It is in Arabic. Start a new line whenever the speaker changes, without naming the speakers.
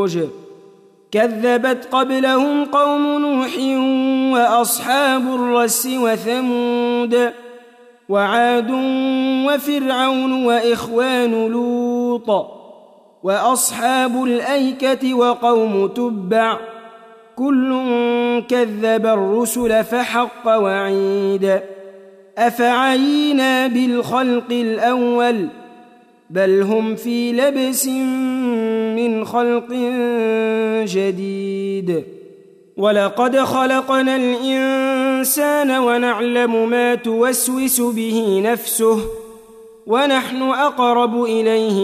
البروج كذبت قبلهم قوم نوح وأصحاب الرس وثمود وعاد وفرعون وإخوان لوط وأصحاب الأيكة وقوم تبع كل كذب الرسل فحق وعيد أفعينا بالخلق الأول بل هم في لبس من خلق جديد ولقد خلقنا الإنسان ونعلم ما توسوس به نفسه ونحن أقرب إليه